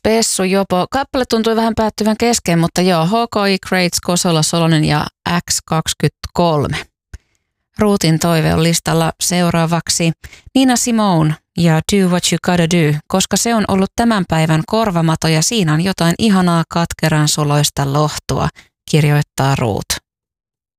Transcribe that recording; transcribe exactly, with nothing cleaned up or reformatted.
Spessu Jopo. Kappale tuntui vähän päättyvän kesken, mutta joo, H K I, Crates, Kosola, Solonen ja X kaksikymmentäkolme. Ruutin toive on listalla seuraavaksi Nina Simone ja Do What You Gotta Do, koska se on ollut tämän päivän korvamato ja siinä on jotain ihanaa katkeran soloista lohtua, kirjoittaa Ruut.